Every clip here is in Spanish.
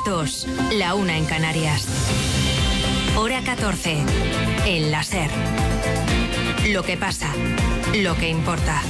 2, la 1 en Canarias. Hora 14, en la SER. Lo que pasa, lo que importa.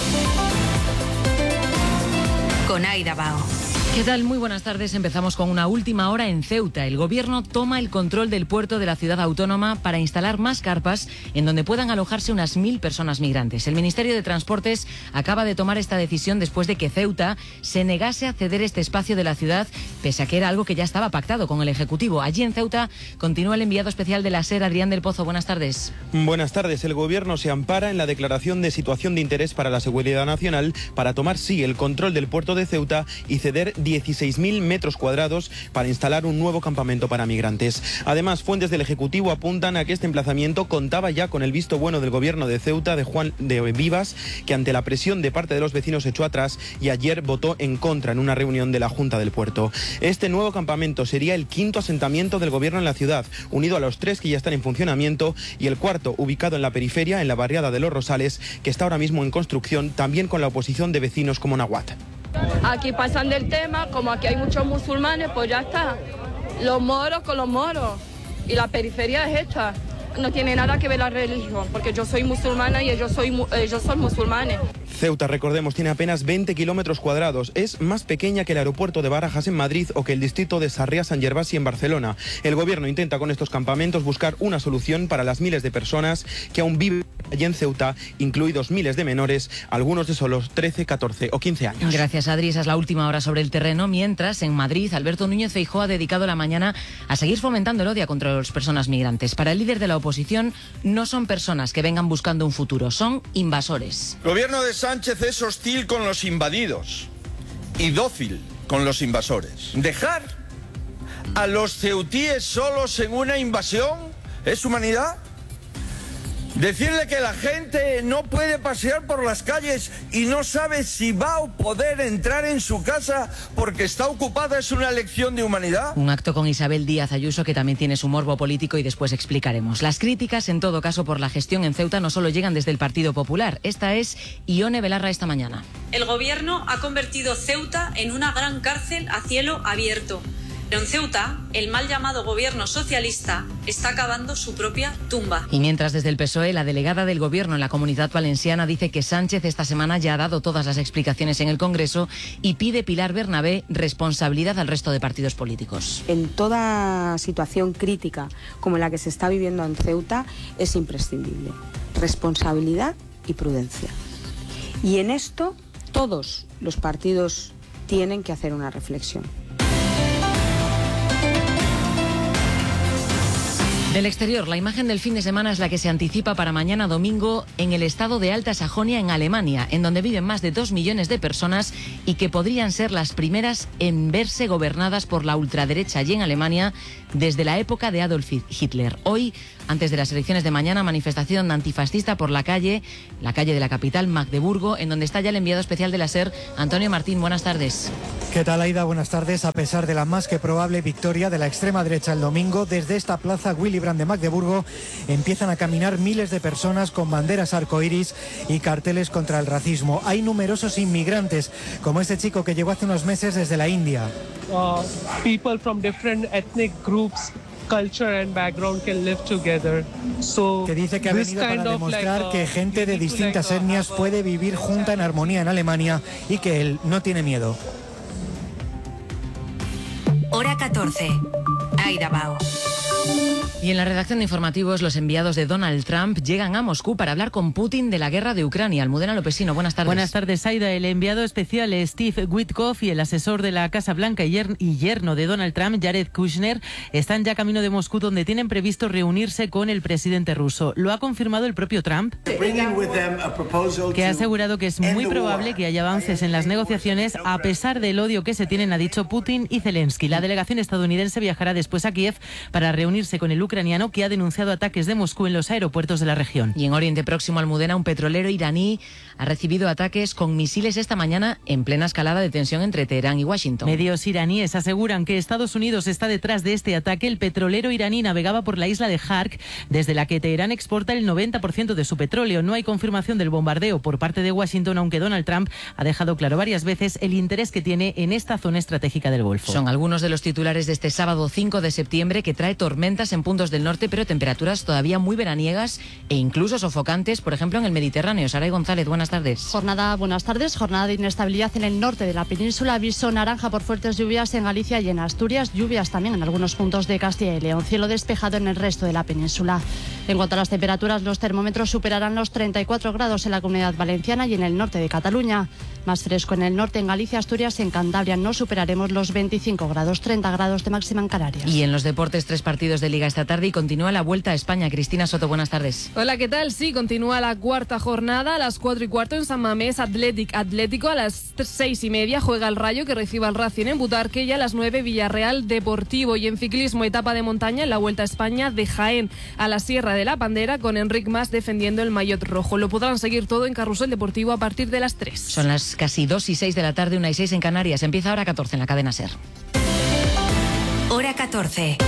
Con Aida Bao. ¿Qué tal? Muy buenas tardes. Empezamos con una última hora en Ceuta. El gobierno toma el control del puerto de la ciudad autónoma para instalar más carpas en donde puedan alojarse unas 1.000 personas migrantes. El Ministerio de Transportes acaba de tomar esta decisión después de que Ceuta se negase a ceder este espacio de la ciudad, pese a que era algo que ya estaba pactado con el Ejecutivo. Allí en Ceuta continúa el enviado especial de la SER, Adrián del Pozo. Buenas tardes. Buenas tardes. El gobierno se ampara en la declaración de situación de interés para la seguridad nacional para tomar, sí, el control del puerto de Ceuta y ceder 16.000 metros cuadrados para instalar un nuevo campamento para migrantes. Además, fuentes del Ejecutivo apuntan a que este emplazamiento contaba ya con el visto bueno del gobierno de Ceuta, de Juan de Vivas, que ante la presión de parte de los vecinos echó atrás y ayer votó en contra en una reunión de la Junta del Puerto. Este nuevo campamento sería el quinto asentamiento del gobierno en la ciudad, unido a los 3 que ya están en funcionamiento, y el cuarto ubicado en la periferia, en la barriada de Los Rosales, que está ahora mismo en construcción, también con la oposición de vecinos como Nahuat. Aquí pasan del tema, como aquí hay muchos musulmanes, pues ya está. Los moros con los moros. Y la periferia es esta. No tiene nada que ver la religión, porque yo soy musulmana y ellos son musulmanes. Ceuta, recordemos, tiene apenas 20 kilómetros cuadrados. Es más pequeña que el aeropuerto de Barajas en Madrid o que el distrito de Sarriá-Sant Gervasi en Barcelona. El gobierno intenta con estos campamentos buscar una solución para las miles de personas que aún viven allí en Ceuta, incluidos miles de menores, algunos de solos 13, 14 o 15 años. Gracias, Adri. Esa es la última hora sobre el terreno. Mientras, en Madrid, Alberto Núñez Feijóo ha dedicado la mañana a seguir fomentando el odio contra las personas migrantes. Para el líder de la oposición, no son personas que vengan buscando un futuro, son invasores. El gobierno de Sánchez es hostil con los invadidos y dócil con los invasores. ¿Dejar a los ceutíes solos en una invasión es humanidad? Decirle que la gente no puede pasear por las calles y no sabe si va a poder entrar en su casa porque está ocupada es una lección de humanidad. Un acto con Isabel Díaz Ayuso que también tiene su morbo político y después explicaremos. Las críticas, en todo caso, por la gestión en Ceuta no solo llegan desde el Partido Popular. Esta es Ione Belarra esta mañana. El gobierno ha convertido Ceuta en una gran cárcel a cielo abierto. Pero en Ceuta, el mal llamado gobierno socialista está cavando su propia tumba. Y mientras desde el PSOE, la delegada del gobierno en la Comunidad Valenciana dice que Sánchez esta semana ya ha dado todas las explicaciones en el Congreso y pide Pilar Bernabé responsabilidad al resto de partidos políticos. En toda situación crítica como la que se está viviendo en Ceuta es imprescindible responsabilidad y prudencia. Y en esto todos los partidos tienen que hacer una reflexión. Del exterior, la imagen del fin de semana es la que se anticipa para mañana domingo en el estado de Alta Sajonia, en Alemania, en donde viven más de 2 millones de personas y que podrían ser las primeras en verse gobernadas por la ultraderecha allí en Alemania desde la época de Adolf Hitler. Hoy, antes de las elecciones de mañana, manifestación antifascista por la calle de la capital, Magdeburgo, en donde está ya el enviado especial de la SER, Antonio Martín. Buenas tardes. ¿Qué tal, Aida? Buenas tardes. A pesar de la más que probable victoria de la extrema derecha el domingo, desde esta plaza Willy Brandt de Magdeburgo empiezan a caminar miles de personas con banderas arcoíris y carteles contra el racismo. Hay numerosos inmigrantes, como este chico que llegó hace unos meses desde la India. People from different ethnic groups, culture and background can live together. So que dice que ha venido para demostrar que gente de distintas etnias puede vivir junta en armonía en Alemania y que él no tiene miedo. Hora 14. Aida Bao. Y en la redacción de informativos, los enviados de Donald Trump llegan a Moscú para hablar con Putin de la guerra de Ucrania. Almudena Lopesino, buenas tardes. Buenas tardes, Aida. El enviado especial Steve Witkoff y el asesor de la Casa Blanca y yerno de Donald Trump, Jared Kushner, están ya camino de Moscú, donde tienen previsto reunirse con el presidente ruso. Lo ha confirmado el propio Trump, que ha asegurado que es muy probable que haya avances en las negociaciones a pesar del odio que se tienen, ha dicho Putin y Zelensky. La delegación estadounidense viajará después a Kiev para reunirse reunirse con el ucraniano, que ha denunciado ataques de Moscú en los aeropuertos de la región. Y en Oriente Próximo, Almudena, un petrolero iraní ha recibido ataques con misiles esta mañana en plena escalada de tensión entre Teherán y Washington. Medios iraníes aseguran que Estados Unidos está detrás de este ataque. El petrolero iraní navegaba por la isla de Hark, desde la que Teherán exporta el 90% de su petróleo. No hay confirmación del bombardeo por parte de Washington, aunque Donald Trump ha dejado claro varias veces el interés que tiene en esta zona estratégica del Golfo. Son algunos de los titulares de este sábado 5 de septiembre, que trae tormentas en puntos del norte, pero temperaturas todavía muy veraniegas e incluso sofocantes, por ejemplo en el Mediterráneo. Saray González, buenas tardes. Buenas tardes. Jornada de inestabilidad en el norte de la península. Aviso naranja por fuertes lluvias en Galicia y en Asturias. Lluvias también en algunos puntos de Castilla y León. Cielo despejado en el resto de la península. En cuanto a las temperaturas, los termómetros superarán los 34 grados en la Comunidad Valenciana y en el norte de Cataluña. Más fresco en el norte, en Galicia, Asturias y en Cantabria. No superaremos los 25 grados, 30 grados de máxima en Canarias. Y en los deportes, 3 partidos de Liga esta tarde y continúa la Vuelta a España. Cristina Soto, buenas tardes. Hola, ¿qué tal? Sí, continúa la cuarta jornada a las 4:15 en San Mamés. Atlético a las 6:30 juega el Rayo, que recibe al Racing en Butarque, y a las 9 Villarreal Deportivo. Y en ciclismo, etapa de montaña en la Vuelta a España de Jaén a la Sierra de la Bandera, con Enric Mas defendiendo el maillot rojo. Lo podrán seguir todo en Carrusel Deportivo a partir de las 3. Son las casi 2:06 de la tarde, 1:06 en Canarias. Empieza Hora 14 en la cadena SER. Hora 14.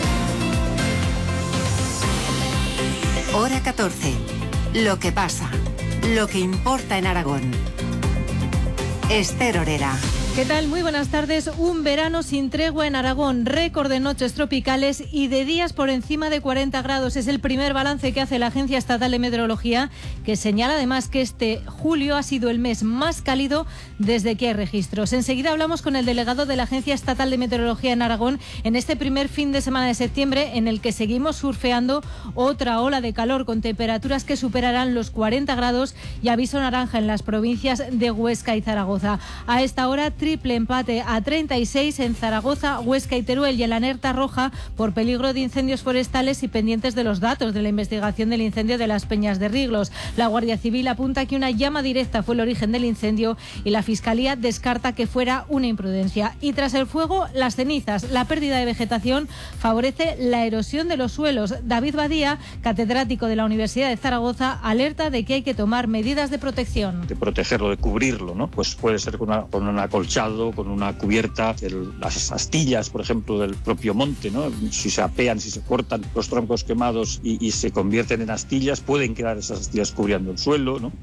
Hora 14. Lo que pasa, lo que importa en Aragón. Esther Orera. ¿Qué tal? Muy buenas tardes. Un verano sin tregua en Aragón. Récord de noches tropicales y de días por encima de 40 grados. Es el primer balance que hace la Agencia Estatal de Meteorología, que señala además que este julio ha sido el mes más cálido desde que hay registros. Enseguida hablamos con el delegado de la Agencia Estatal de Meteorología en Aragón en este primer fin de semana de septiembre, en el que seguimos surfeando otra ola de calor con temperaturas que superarán los 40 grados y aviso naranja en las provincias de Huesca y Zaragoza. A esta hora, triple empate a 36 en Zaragoza, Huesca y Teruel, y en la alerta roja por peligro de incendios forestales y pendientes de los datos de la investigación del incendio de las Peñas de Riglos. La Guardia Civil apunta que una llama directa fue el origen del incendio y la Fiscalía descarta que fuera una imprudencia. Y tras el fuego, las cenizas. La pérdida de vegetación favorece la erosión de los suelos. David Badía, catedrático de la Universidad de Zaragoza, alerta de que hay que tomar medidas de protección. De protegerlo, de cubrirlo, ¿no? Pues puede ser con un acolchado, con una cubierta, las astillas, por ejemplo, del propio monte, ¿no? Si se apean, si se cortan los troncos quemados y se convierten en astillas, pueden quedar esas astillas cubriendo el suelo, ¿no?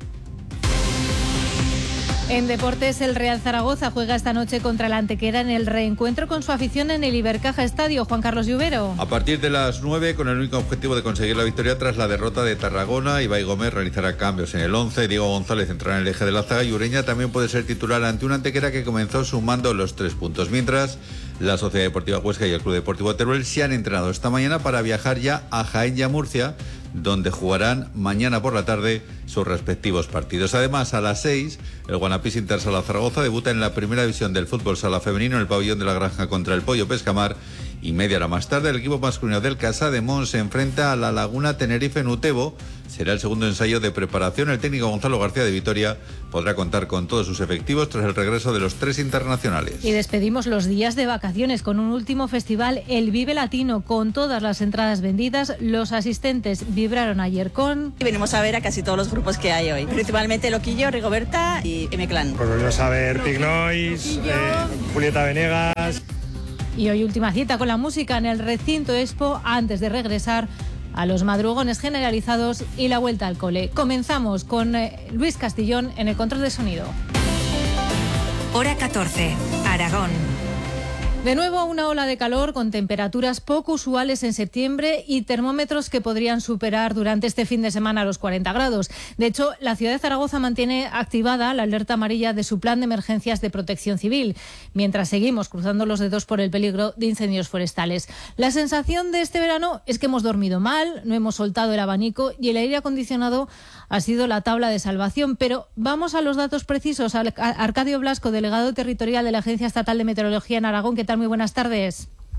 En deportes, el Real Zaragoza juega esta noche contra el Antequera en el reencuentro con su afición en el Ibercaja Estadio. Juan Carlos Lluvero. A partir de las 9, con el único objetivo de conseguir la victoria tras la derrota de Tarragona, Ibai Gómez realizará cambios en el 11, Diego González entrará en el eje de la zaga y Ureña también puede ser titular ante un Antequera que comenzó sumando los 3 puntos. Mientras, la Sociedad Deportiva Huesca y el Club Deportivo Teruel se han entrenado esta mañana para viajar ya a Jaén y a Murcia, donde jugarán mañana por la tarde sus respectivos partidos. Además, a las 6, el Guanapís Intersala Zaragoza debuta en la primera división del fútbol sala femenino en el pabellón de la Granja contra el Pollo Pescamar, y media hora más tarde el equipo masculino del Casademont se enfrenta a la Laguna Tenerife en Utebo. Será el segundo ensayo de preparación. El técnico Gonzalo García de Vitoria podrá contar con todos sus efectivos tras el regreso de los 3 internacionales. Y despedimos los días de vacaciones con un último festival, el Vive Latino, con todas las entradas vendidas. Los asistentes vibraron ayer con... Venimos a ver a casi todos los grupos que hay hoy, principalmente Loquillo, Rigoberta y M-Clan. Pues venimos a ver Pig Noise, Julieta Venegas. Y hoy última cita con la música en el recinto Expo antes de regresar a los madrugones generalizados y la vuelta al cole. Comenzamos con Luis Castillón en el control de sonido. Hora 14, Aragón. De nuevo una ola de calor con temperaturas poco usuales en septiembre y termómetros que podrían superar durante este fin de semana los 40 grados. De hecho, la ciudad de Zaragoza mantiene activada la alerta amarilla de su plan de emergencias de protección civil, mientras seguimos cruzando los dedos por el peligro de incendios forestales. La sensación de este verano es que hemos dormido mal, no hemos soltado el abanico y el aire acondicionado ha sido la tabla de salvación. Pero vamos a los datos precisos. Arcadio Blasco, delegado territorial de la Agencia Estatal de Meteorología en Aragón. ¿Qué tal? Muy buenas tardes.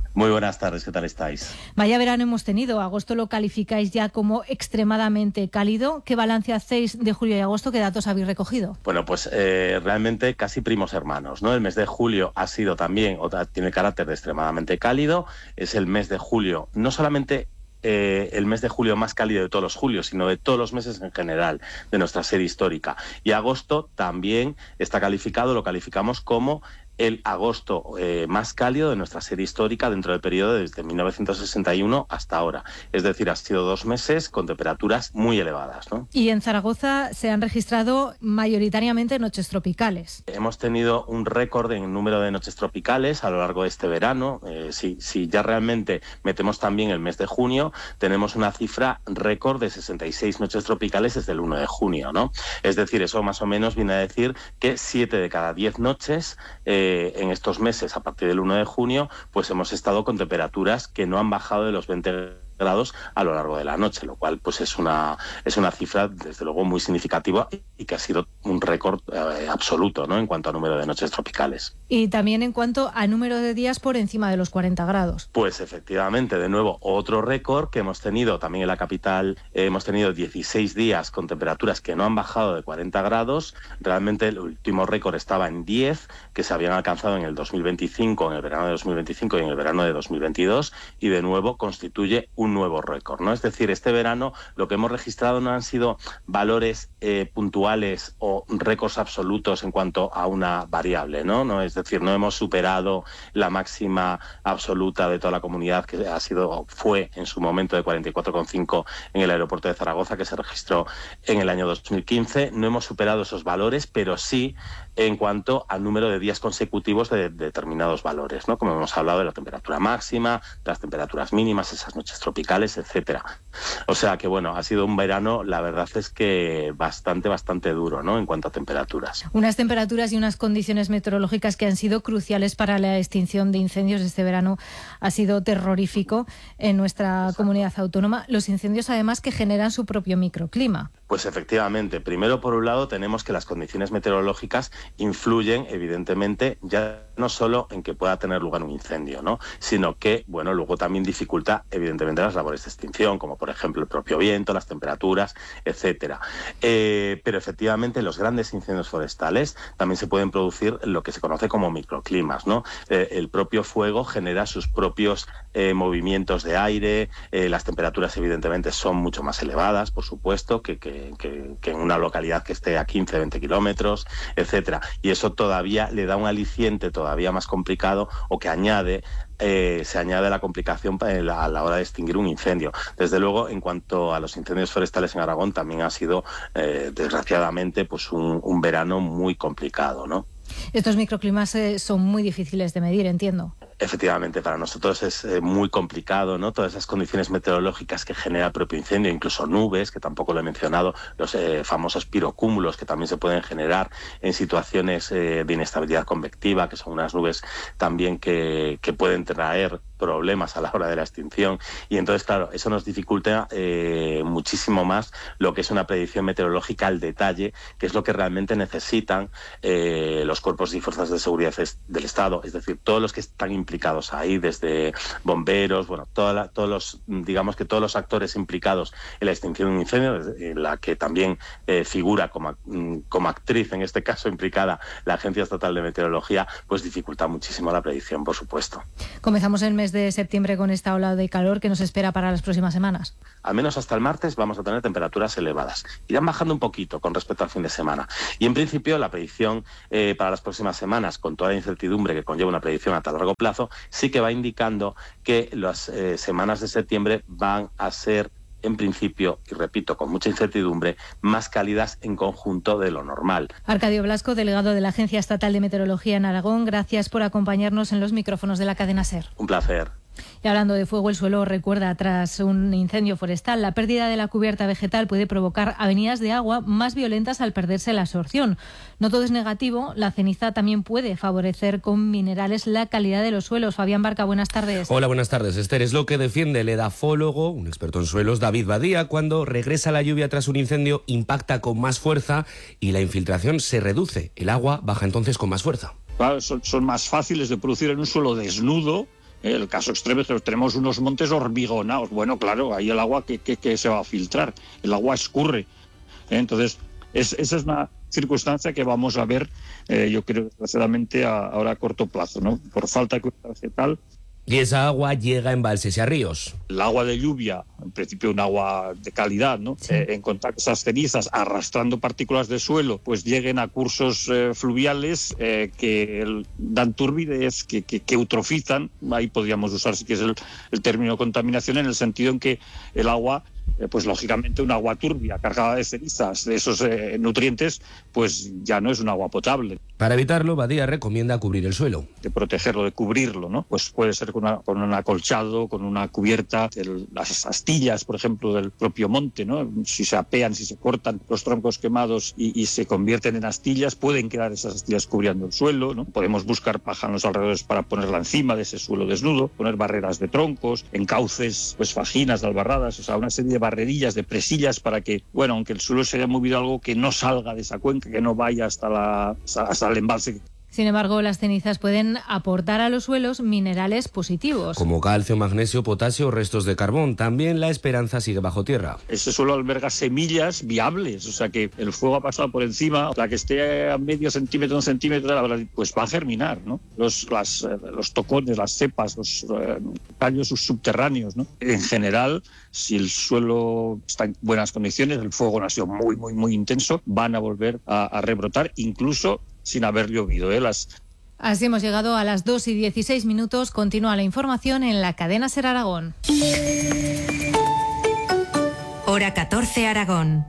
Muy buenas tardes, ¿qué tal estáis? Vaya verano hemos tenido. Agosto lo calificáis ya como extremadamente cálido. ¿Qué balance hacéis de julio y agosto? ¿Qué datos habéis recogido? Bueno, pues realmente casi primos hermanos, ¿no? El mes de julio ha sido también, tiene carácter de extremadamente cálido. Es el mes de julio, no solamente el mes de julio más cálido de todos los julios, sino de todos los meses en general de nuestra serie histórica. Y agosto también está calificado, lo calificamos como el agosto más cálido de nuestra serie histórica dentro del periodo desde 1961 hasta ahora. Es decir, ha sido 2 meses con temperaturas muy elevadas, ¿no? Y en Zaragoza se han registrado mayoritariamente noches tropicales. Hemos tenido un récord en número de noches tropicales a lo largo de este verano. Si ya realmente metemos también el mes de junio, tenemos una cifra récord de 66 noches tropicales desde el 1 de junio, ¿no? Es decir, eso más o menos viene a decir que 7 de cada 10 noches en estos meses, a partir del 1 de junio, pues hemos estado con temperaturas que no han bajado de los 20 grados a lo largo de la noche, lo cual pues es una cifra desde luego muy significativa y que ha sido un récord absoluto, ¿no?, en cuanto a número de noches tropicales. Y también en cuanto a número de días por encima de los 40 grados. Pues efectivamente, de nuevo, otro récord que hemos tenido también en la capital. Hemos tenido 16 días con temperaturas que no han bajado de 40 grados. Realmente el último récord estaba en 10, que se habían alcanzado en el 2025, en el verano de 2025 y en el verano de 2022, y de nuevo constituye un nuevo récord, ¿no? Es decir, este verano lo que hemos registrado no han sido valores puntuales o récords absolutos en cuanto a una variable, ¿no? Es decir, no hemos superado la máxima absoluta de toda la comunidad, que fue en su momento de 44,5 en el aeropuerto de Zaragoza, que se registró en el año 2015. No hemos superado esos valores, pero sí en cuanto al número de días consecutivos de determinados valores, ¿no? Como hemos hablado de la temperatura máxima, de las temperaturas mínimas, esas noches tropicales, etcétera. O sea que bueno, ha sido un verano, la verdad es que bastante duro, ¿no?, en cuanto a temperaturas. Unas temperaturas y unas condiciones meteorológicas que han sido cruciales para la extinción de incendios. Este verano ha sido terrorífico en nuestra comunidad autónoma. Los incendios además que generan su propio microclima. Pues efectivamente, primero por un lado tenemos que las condiciones meteorológicas influyen evidentemente ya no solo en que pueda tener lugar un incendio, ¿no?, sino que, bueno, luego también dificulta evidentemente las labores de extinción, como por ejemplo el propio viento, las temperaturas, etcétera. Pero efectivamente los grandes incendios forestales también se pueden producir lo que se conoce como microclimas, ¿no? El propio fuego genera sus propios movimientos de aire, las temperaturas evidentemente son mucho más elevadas, por supuesto, que en una localidad que esté a 15-20 kilómetros, etcétera. Y eso todavía le da un aliciente todavía más complicado, o que se añade la complicación a la hora de extinguir un incendio. Desde luego, en cuanto a los incendios forestales en Aragón, también ha sido, desgraciadamente, pues un verano muy complicado, ¿no? Estos microclimas son muy difíciles de medir, entiendo. Efectivamente, para nosotros es muy complicado, ¿no? Todas esas condiciones meteorológicas que genera el propio incendio, incluso nubes, que tampoco lo he mencionado, los famosos pirocúmulos que también se pueden generar en situaciones de inestabilidad convectiva, que son unas nubes también que pueden traer problemas a la hora de la extinción. Y entonces, claro, eso nos dificulta muchísimo más lo que es una predicción meteorológica al detalle, que es lo que realmente necesitan los cuerpos y fuerzas de seguridad del Estado, es decir, todos los que están implicados ahí, desde bomberos, bueno, todos los actores implicados en la extinción de un incendio, en la que también figura como actriz, en este caso implicada, la Agencia Estatal de Meteorología, pues dificulta muchísimo la predicción, por supuesto. Comenzamos el mes de septiembre con esta ola de calor que nos espera para las próximas semanas. Al menos hasta el martes vamos a tener temperaturas elevadas. Irán bajando un poquito con respecto al fin de semana. Y en principio la predicción para las próximas semanas, con toda la incertidumbre que conlleva una predicción a tan largo plazo, sí que va indicando que las semanas de septiembre van a ser, en principio, y repito, con mucha incertidumbre, más cálidas en conjunto de lo normal. Arcadio Blasco, delegado de la Agencia Estatal de Meteorología en Aragón, gracias por acompañarnos en los micrófonos de la cadena SER. Un placer. Y hablando de fuego, el suelo recuerda, tras un incendio forestal, la pérdida de la cubierta vegetal puede provocar avenidas de agua más violentas al perderse la absorción. No todo es negativo, la ceniza también puede favorecer con minerales la calidad de los suelos. Fabián Barca, buenas tardes. Hola, buenas tardes, Esther. Es lo que defiende el edafólogo, un experto en suelos, David Badía. Cuando regresa la lluvia tras un incendio, impacta con más fuerza y la infiltración se reduce. El agua baja entonces con más fuerza. Claro, son más fáciles de producir en un suelo desnudo, El caso extremo es que tenemos unos montes hormigonados. Bueno, claro, ahí el agua que se va a filtrar, el agua escurre. Entonces, esa es una circunstancia que vamos a ver, yo creo, desgraciadamente, ahora a corto plazo, ¿no? Por falta de cobertura vegetal. Y esa agua llega a embalses y a ríos. El agua de lluvia, en principio un agua de calidad, ¿no? Sí. En contacto con esas cenizas, arrastrando partículas de suelo, pues lleguen a cursos fluviales que dan turbidez, que eutrofizan. Ahí podríamos usar, si quieres, el término contaminación, en el sentido en que el agua, pues lógicamente un agua turbia, cargada de cenizas, de esos nutrientes, pues ya no es un agua potable. Para evitarlo, Badía recomienda cubrir el suelo. De protegerlo, de cubrirlo, ¿no? Pues puede ser con un acolchado, con una cubierta, las astillas, por ejemplo, del propio monte, ¿no? Si se apean, si se cortan los troncos quemados y se convierten en astillas, pueden quedar esas astillas cubriendo el suelo, ¿no? Podemos buscar paja en los alrededores para ponerla encima de ese suelo desnudo, poner barreras de troncos, encauces, pues fajinas de albarradas, o sea, una serie de barrerillas, de presillas para que, bueno, aunque el suelo se haya movido algo, que no salga de esa cuenca, que no vaya hasta el embalse. Sin embargo, las cenizas pueden aportar a los suelos minerales positivos. Como calcio, magnesio, potasio o restos de carbón. También la esperanza sigue bajo tierra. Ese suelo alberga semillas viables, o sea que el fuego ha pasado por encima, la que esté a medio centímetro, un centímetro, pues va a germinar, ¿no? Los tocones, las cepas, los tallos subterráneos, ¿no? En general, si el suelo está en buenas condiciones, el fuego no ha sido muy, muy, muy intenso, van a volver a rebrotar, incluso sin haber llovido. Así hemos llegado a las 2:16. Continúa la información en la cadena SER Aragón. Hora 14 Aragón.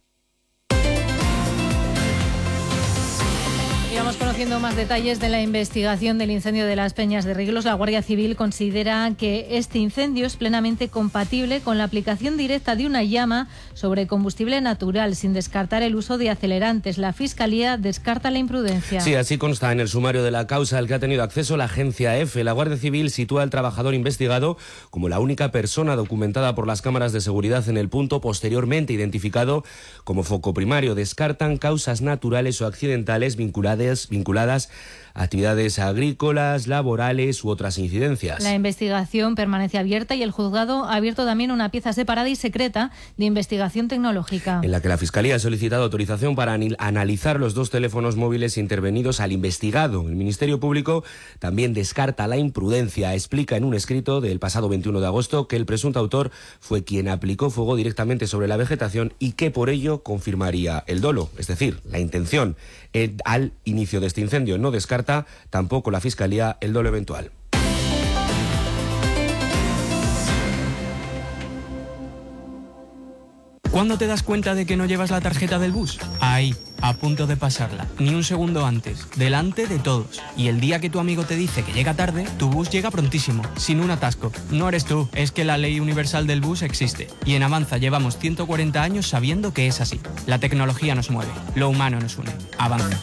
Vamos conociendo más detalles de la investigación del incendio de las Peñas de Riglos. La Guardia Civil considera que este incendio es plenamente compatible con la aplicación directa de una llama sobre combustible natural, sin descartar el uso de acelerantes. La Fiscalía descarta la imprudencia. Sí, así consta en el sumario de la causa al que ha tenido acceso la agencia EFE. La Guardia Civil sitúa al trabajador investigado como la única persona documentada por las cámaras de seguridad en el punto, posteriormente identificado como foco primario. Descartan causas naturales o accidentales vinculadas a actividades agrícolas, laborales u otras incidencias. La investigación permanece abierta y el juzgado ha abierto también una pieza separada y secreta de investigación tecnológica, en la que la Fiscalía ha solicitado autorización para analizar los 2 teléfonos móviles intervenidos al investigado. El Ministerio Público también descarta la imprudencia. Explica en un escrito del pasado 21 de agosto que el presunto autor fue quien aplicó fuego directamente sobre la vegetación y que por ello confirmaría el dolo, es decir, la intención. Al inicio de este incendio no descarta tampoco la Fiscalía el dolo eventual. ¿Cuándo te das cuenta de que no llevas la tarjeta del bus? Ahí, a punto de pasarla, ni un segundo antes, delante de todos. Y el día que tu amigo te dice que llega tarde, tu bus llega prontísimo, sin un atasco. No eres tú, es que la ley universal del bus existe. Y en Avanza llevamos 140 años sabiendo que es así. La tecnología nos mueve, lo humano nos une. Avanza.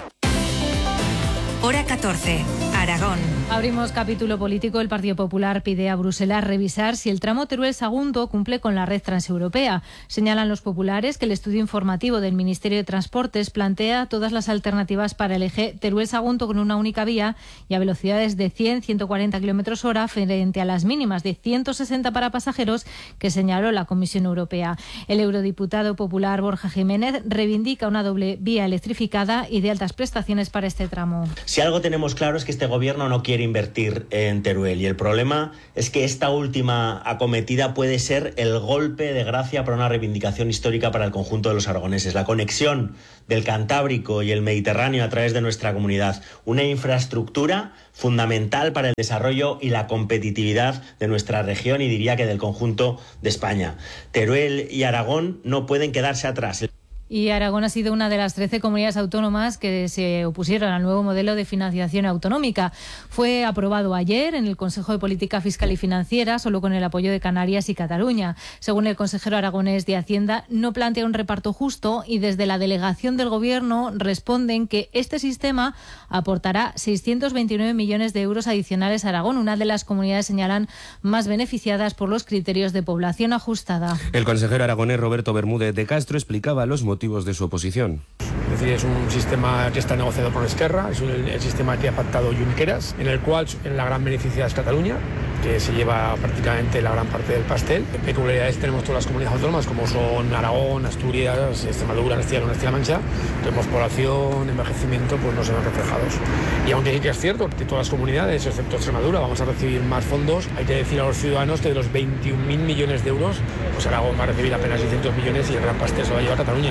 Hora 14, Aragón. Abrimos capítulo político. El Partido Popular pide a Bruselas revisar si el tramo Teruel-Sagunto cumple con la red transeuropea. Señalan los populares que el estudio informativo del Ministerio de Transportes plantea todas las alternativas para el eje Teruel-Sagunto con una única vía y a velocidades de 100-140 km/h frente a las mínimas de 160 para pasajeros que señaló la Comisión Europea. El eurodiputado popular Borja Jiménez reivindica una doble vía electrificada y de altas prestaciones para este tramo. Si algo tenemos claro es que este gobierno no quiere invertir en Teruel y el problema es que esta última acometida puede ser el golpe de gracia para una reivindicación histórica para el conjunto de los aragoneses. La conexión del Cantábrico y el Mediterráneo a través de nuestra comunidad, una infraestructura fundamental para el desarrollo y la competitividad de nuestra región y diría que del conjunto de España. Teruel y Aragón no pueden quedarse atrás. Y Aragón ha sido una de las 13 comunidades autónomas que se opusieron al nuevo modelo de financiación autonómica. Fue aprobado ayer en el Consejo de Política Fiscal y Financiera, solo con el apoyo de Canarias y Cataluña. Según el consejero aragonés de Hacienda, no plantea un reparto justo y desde la delegación del Gobierno responden que este sistema aportará 629 millones de euros adicionales a Aragón, una de las comunidades, señalan, más beneficiadas por los criterios de población ajustada. El consejero aragonés Roberto Bermúdez de Castro explicaba los motivos de su oposición. Es decir, es un sistema que está negociado por Esquerra, es el sistema que ha pactado Junqueras, en el cual la gran beneficia es Cataluña, que se lleva prácticamente la gran parte del pastel. Peculiaridades tenemos todas las comunidades autónomas, como son Aragón, Asturias, Extremadura, Castilla-La Mancha. Tenemos población, envejecimiento, pues no se ven reflejados. Y aunque sí que es cierto que todas las comunidades, excepto Extremadura, vamos a recibir más fondos, hay que decir a los ciudadanos que de los 21.000 millones de euros, pues Aragón va a recibir apenas 600 millones y el gran pastel se lo va a llevar Cataluña.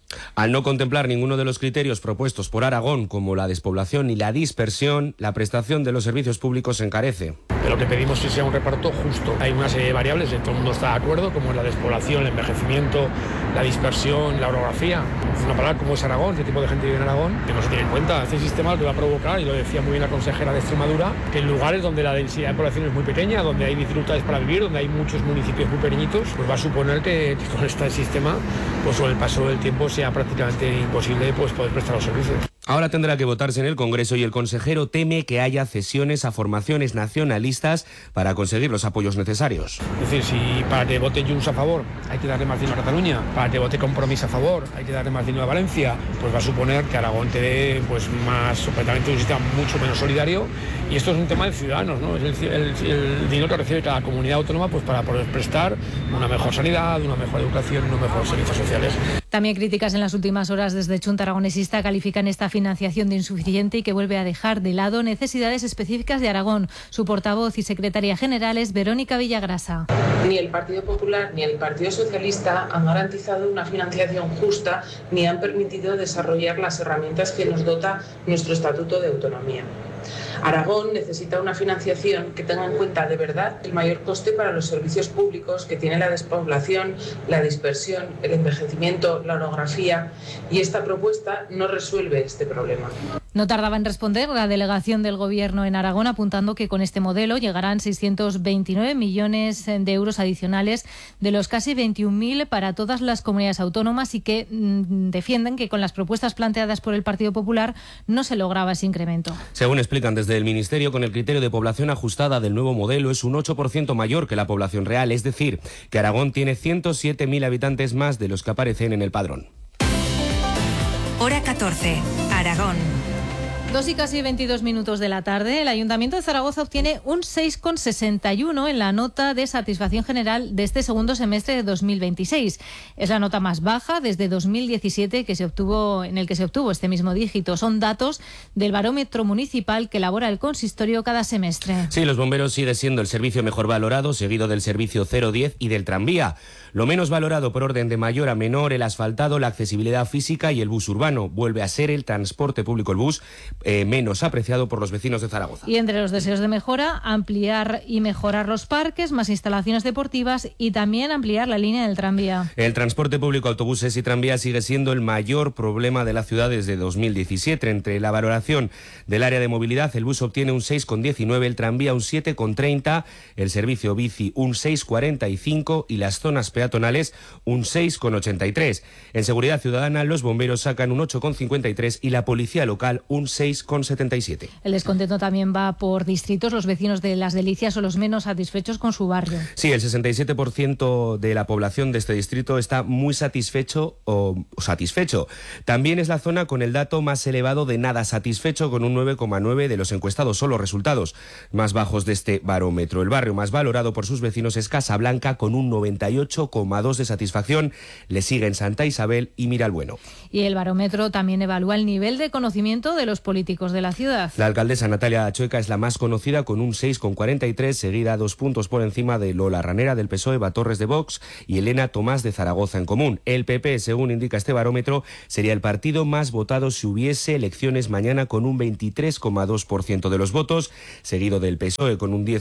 Al no contemplar ninguno de los criterios propuestos por Aragón, como la despoblación y la dispersión, la prestación de los servicios públicos se encarece. Lo que pedimos es que sea un reparto justo. Hay una serie de variables, todo el mundo está de acuerdo, como es la despoblación, el envejecimiento, la dispersión, la orografía. Una palabra como es Aragón, qué tipo de gente vive en Aragón, que no se tiene en cuenta. Este sistema lo que va a provocar, y lo decía muy bien la consejera de Extremadura, que en lugares donde la densidad de población es muy pequeña, donde hay dificultades para vivir, donde hay muchos municipios muy pequeñitos, pues va a suponer que con este sistema, pues con el paso del tiempo sea prácticamente imposible pues poder prestar los servicios. Ahora tendrá que votarse en el Congreso y el consejero teme que haya cesiones a formaciones nacionalistas para conseguir los apoyos necesarios. Es decir, si para que vote Junts a favor hay que darle más dinero a Cataluña, para que vote Compromís a favor hay que darle más dinero a Valencia, pues va a suponer que Aragón te dé pues más, completamente un sistema mucho menos solidario, y esto es un tema de ciudadanos, ¿no? Es el dinero que recibe cada comunidad autónoma pues para poder prestar una mejor sanidad, una mejor educación, unos mejores servicios sociales. También críticas en las últimas horas desde Junta Aragonesista califican esta financiación de insuficiente y que vuelve a dejar de lado necesidades específicas de Aragón. Su portavoz y secretaria general es Verónica Villagrasa. Ni el Partido Popular ni el Partido Socialista han garantizado una financiación justa ni han permitido desarrollar las herramientas que nos dota nuestro Estatuto de Autonomía. Aragón necesita una financiación que tenga en cuenta de verdad el mayor coste para los servicios públicos que tiene la despoblación, la dispersión, el envejecimiento, la orografía, y esta propuesta no resuelve este problema. No tardaba en responder la delegación del Gobierno en Aragón, apuntando que con este modelo llegarán 629 millones de euros adicionales de los casi 21.000 para todas las comunidades autónomas, y que defienden que con las propuestas planteadas por el Partido Popular no se lograba ese incremento. Según explican desde el Ministerio, con el criterio de población ajustada del nuevo modelo es un 8% mayor que la población real, es decir, que Aragón tiene 107.000 habitantes más de los que aparecen en el padrón. Hora 14, Aragón. 2 y casi 22 minutos de la tarde, el Ayuntamiento de Zaragoza obtiene un 6,61 en la nota de satisfacción general de este segundo semestre de 2026. Es la nota más baja desde 2017 en el que se obtuvo este mismo dígito. Son datos del barómetro municipal que elabora el consistorio cada semestre. Sí, los bomberos sigue siendo el servicio mejor valorado, seguido del servicio 010 y del tranvía. Lo menos valorado por orden de mayor a menor, el asfaltado, la accesibilidad física y el bus urbano. Vuelve a ser el transporte público, el bus, menos apreciado por los vecinos de Zaragoza. Y entre los deseos de mejora, ampliar y mejorar los parques, más instalaciones deportivas y también ampliar la línea del tranvía. El transporte público, autobuses y tranvías sigue siendo el mayor problema de la ciudad desde 2017. Entre la valoración del área de movilidad, el bus obtiene un 6,19, el tranvía un 7,30, el servicio bici un 6,45 y las zonas peatonales un 6,83. En seguridad ciudadana, los bomberos sacan un 8,53 y la policía local un 6,77. El descontento también va por distritos. Los vecinos de Las Delicias son los menos satisfechos con su barrio. Sí, el 67% de la población de este distrito está muy satisfecho o satisfecho. También es la zona con el dato más elevado de nada satisfecho, con un 9,9 de los encuestados. Son los resultados más bajos de este barómetro. El barrio más valorado por sus vecinos es Casablanca, con un 98,2 de satisfacción. Le siguen Santa Isabel y Miralbueno. Y el barómetro también evalúa el nivel de conocimiento de los políticos de la ciudad. La alcaldesa Natalia Chueca es la más conocida, con un 6,43, seguida 2 puntos por encima de Lola Ranera del PSOE, Eva Torres de Vox y Elena Tomás de Zaragoza en Común. El PP, según indica este barómetro, sería el partido más votado si hubiese elecciones mañana, con un 23,2% de los votos, seguido del PSOE con un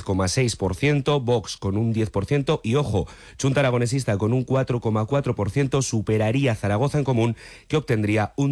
10,6%, Vox con un 10% y, ojo, Junta Aragonesista con un 4,4%, superaría Zaragoza en Común, que obtendría un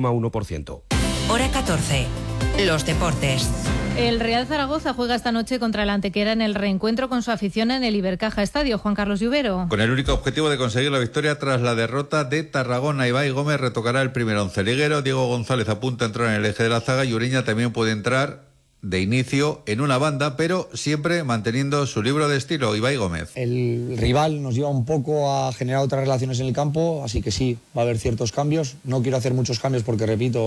2,1%. Hora 14. Los deportes. El Real Zaragoza juega esta noche contra el Antequera en el reencuentro con su afición en el Ibercaja Estadio. Juan Carlos Lluvero. Con el único objetivo de conseguir la victoria tras la derrota de Tarragona. Ibai Gómez retocará el primer once liguero. Diego González apunta a entrar en el eje de la zaga y Ureña también puede entrar de inicio en una banda, pero siempre manteniendo su libro de estilo. Ibai Gómez. El rival nos lleva un poco a generar otras relaciones en el campo, así que sí, va a haber ciertos cambios. No quiero hacer muchos cambios porque, repito,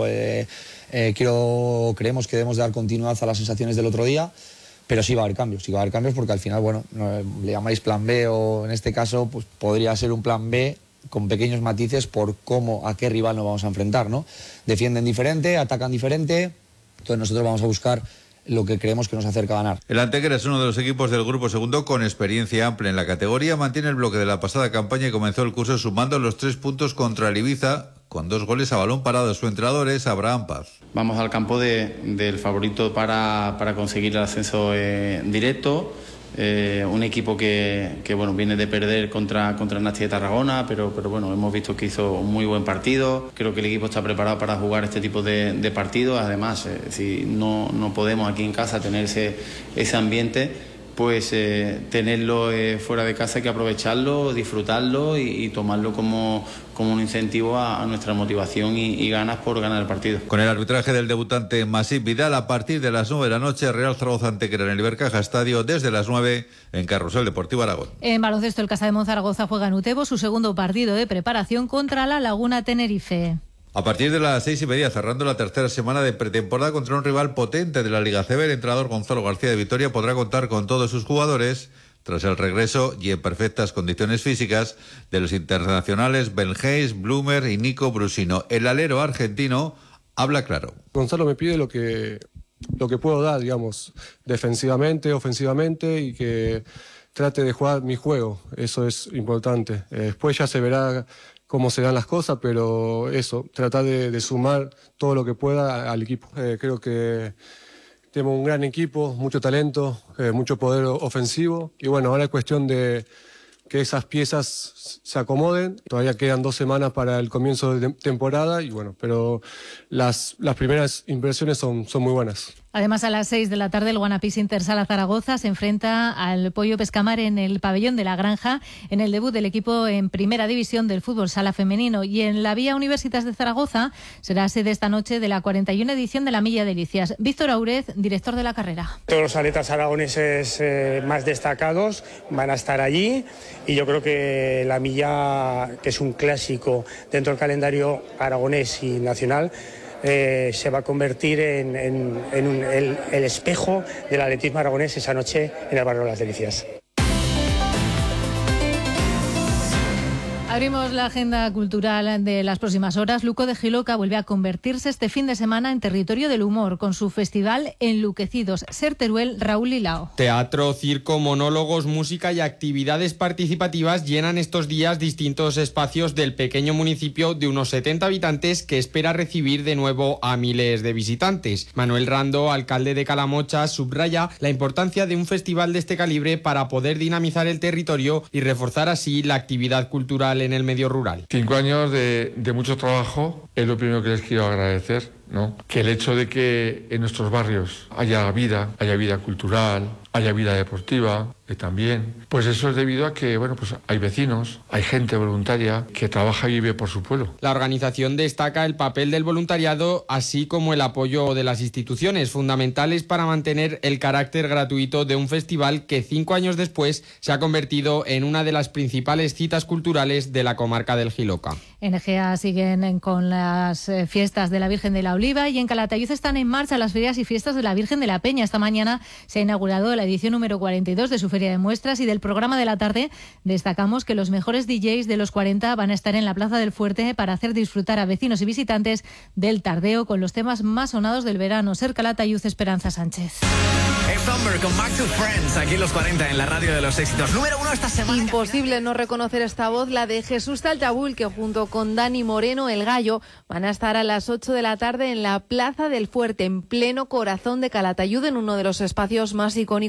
creemos que debemos dar continuidad a las sensaciones del otro día, pero sí va a haber cambios porque al final, bueno, le llamáis plan B o en este caso pues podría ser un plan B con pequeños matices por a qué rival nos vamos a enfrentar, ¿no? Defienden diferente, atacan diferente, entonces nosotros vamos a buscar lo que creemos que nos acerca a ganar. El Antequera es uno de los equipos del grupo segundo con experiencia amplia en la categoría, mantiene el bloque de la pasada campaña y comenzó el curso sumando los 3 puntos contra el Ibiza con 2 goles a balón parado. Su entrenador es Abraham Paz. Vamos al campo del favorito para conseguir el ascenso directo. Un equipo que bueno, viene de perder contra el Nasti de Tarragona, pero bueno, hemos visto que hizo un muy buen partido. Creo que el equipo está preparado para jugar este tipo de partidos. Además, si no podemos aquí en casa tener ese ambiente, pues tenerlo fuera de casa hay que aprovecharlo, disfrutarlo y tomarlo como un incentivo a nuestra motivación y ganas por ganar el partido. Con el arbitraje del debutante Masip Vidal, a partir de las 9 de la noche, Real Zaragoza Antequera en el Ibercaja Estadio, desde las 9 en Carrusel Deportivo Aragón. En baloncesto, el Casa de Monzaragoza juega en Utebo su segundo partido de preparación contra la Laguna Tenerife. A partir de las 6:30, cerrando la tercera semana de pretemporada contra un rival potente de la Liga CB, el entrenador Gonzalo García de Vitoria podrá contar con todos sus jugadores tras el regreso y en perfectas condiciones físicas de los internacionales Ben Hayes, Bloomer y Nico Brusino. El alero argentino habla claro. Gonzalo me pide lo que puedo dar, digamos, defensivamente, ofensivamente, y que trate de jugar mi juego. Eso es importante. Después ya se verá cómo se dan las cosas, pero eso, tratar de sumar todo lo que pueda al equipo. Creo que tenemos un gran equipo, mucho talento, mucho poder ofensivo, y bueno, ahora es cuestión de que esas piezas se acomoden. Todavía quedan 2 semanas para el comienzo de temporada, y bueno, pero las primeras impresiones son muy buenas. Además, a las 6 de la tarde, el Guanapis Intersala Zaragoza se enfrenta al Pollo Pescamar en el pabellón de la Granja, en el debut del equipo en primera división del fútbol sala femenino. Y en la Vía Universitas de Zaragoza será sede esta noche de la 41 edición de la Milla Delicias. Víctor Aurez, director de la carrera. Todos los atletas aragoneses más destacados van a estar allí, y yo creo que la Milla, que es un clásico dentro del calendario aragonés y nacional, se va a convertir en el espejo del atletismo aragonés esa noche en el barrio de las Delicias. Abrimos la agenda cultural de las próximas horas. Luco de Giloca vuelve a convertirse este fin de semana en territorio del humor con su festival Enluquecidos. Ser Teruel, Raúl Lilao. Teatro, circo, monólogos, música y actividades participativas llenan estos días distintos espacios del pequeño municipio de unos 70 habitantes que espera recibir de nuevo a miles de visitantes. Manuel Rando, alcalde de Calamocha, subraya la importancia de un festival de este calibre para poder dinamizar el territorio y reforzar así la actividad cultural en el medio rural. 5 años de mucho trabajo, es lo primero que les quiero agradecer, ¿no? Que el hecho de que en nuestros barrios haya vida cultural, haya vida deportiva, también, pues eso es debido a que, bueno, pues hay vecinos, hay gente voluntaria que trabaja y vive por su pueblo. La organización destaca el papel del voluntariado, así como el apoyo de las instituciones, fundamentales para mantener el carácter gratuito de un festival que 5 años después se ha convertido en una de las principales citas culturales de la comarca del Giloca. En Egea siguen con las fiestas de la Virgen de la Oliva, y en Calatayud están en marcha las ferias y fiestas de la Virgen de la Peña. Esta mañana se ha inaugurado la edición número 42 de su feria de muestras, y del programa de la tarde destacamos que los mejores DJs de los 40 van a estar en la Plaza del Fuerte para hacer disfrutar a vecinos y visitantes del tardeo con los temas más sonados del verano. Ser Calatayud, Esperanza Sánchez. Summer con Back to Friends, aquí en los 40 en la radio de los éxitos. Número 1 esta semana. Imposible no reconocer esta voz, la de Jesús Taltabul, que junto con Dani Moreno, el Gallo, van a estar a las 8 de la tarde en la Plaza del Fuerte, en pleno corazón de Calatayud, en uno de los espacios más icónicos